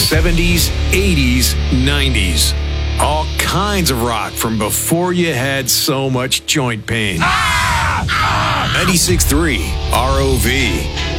70s, 80s, 90s. All kinds of rock from before you had so much joint pain. 96.3 ROV.